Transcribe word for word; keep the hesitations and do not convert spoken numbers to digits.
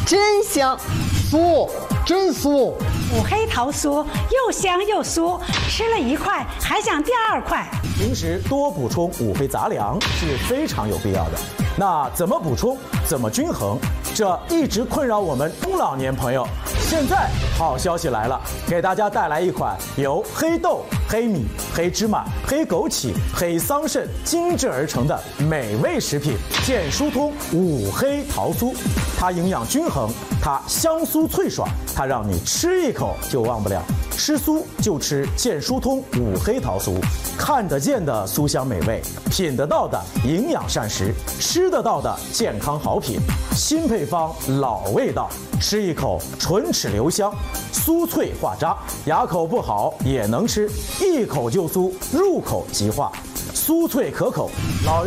真香， 酥，真酥。 五黑桃酥又香又酥，吃了一块还想第二块。 平时多补充五黑杂粮是非常有必要的。那怎么补充？怎么均衡？这一直困扰我们中老年朋友。现在好消息来了，给大家带来一款由黑豆、黑米、黑芝麻、黑枸杞、黑桑葚精制而成的美味食品——健疏通五黑桃酥。它营养均衡，它香酥脆爽，它让你吃一口就忘不了。吃酥就吃健疏通五黑桃酥，看得见的酥香美味，品得到的营养膳食，吃得到的健康好品，新配方老味道，吃一口唇齿留香，酥脆化渣，牙口不好也能吃，一口就酥，入口即化，酥脆可口。老